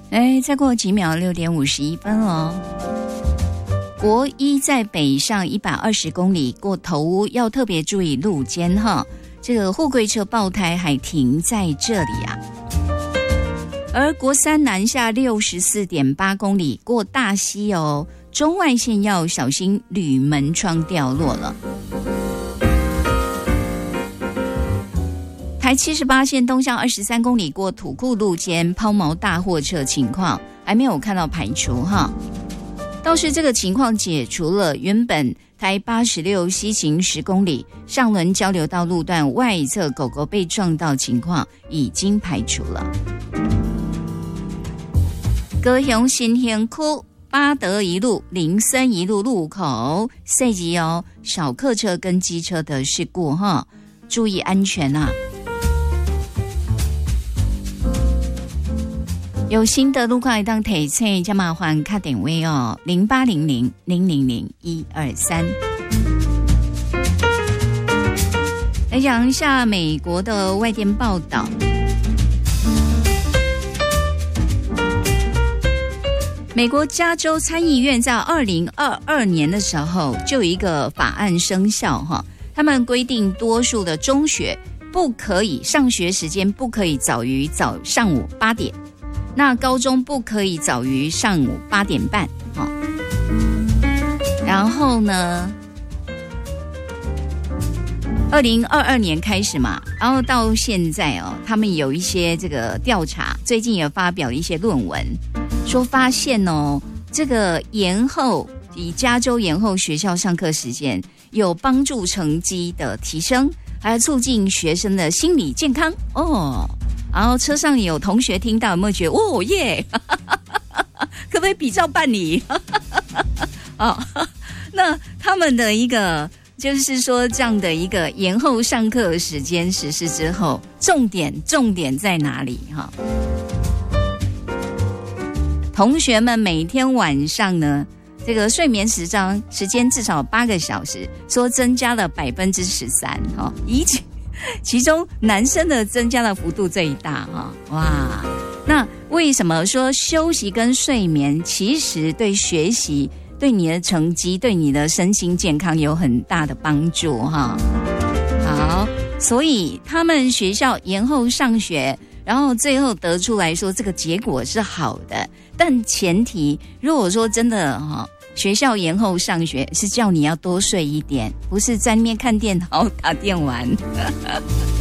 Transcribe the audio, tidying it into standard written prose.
再过几秒6点51分哦。国一在北上120公里过头屋，要特别注意路肩哈。这个货柜车爆胎还停在这里啊。而国三南下64.8公里过大溪哦，中外线要小心铝门窗掉落了。台78线东向23公里过土库路间抛锚大货车情况还没有看到排除哈，倒是这个情况解除了，原本台86西行10公里上轮交流道路段外侧狗狗被撞到情况已经排除了。高雄新兴区八德一路林森一路路口涉及小客车跟机车的事故哈，注意安全啊。有新的路况当提醒，加麻烦打电话0800-000-123。来讲一下美国的外电报道。美国加州参议院在2022年的时候就有一个法案生效哈，他们规定多数的中学不可以上学时间不可以早于上午8点。那高中不可以早于上午8点半，然后呢，2022年开始嘛，然后到现在他们有一些这个调查，最近也发表了一些论文，说发现这个以加州延后学校上课时间，有帮助成绩的提升，还有促进学生的心理健康哦。然后车上有同学听到，有没有觉得哦耶？可不可以比照办理？那他们的一个就是说这样的一个延后上课时间实施之后，重点在哪里哈？同学们每天晚上呢，这个睡眠时间至少8个小时，说增加了13%哈，其中男生的增加的幅度最大哈，哇！那为什么说休息跟睡眠其实对学习、对你的成绩、对你的身心健康有很大的帮助哈？好，所以他们学校延后上学，然后最后得出来说这个结果是好的，但前提如果说真的学校延后上学是叫你要多睡一点，不是在那边看电脑打电玩。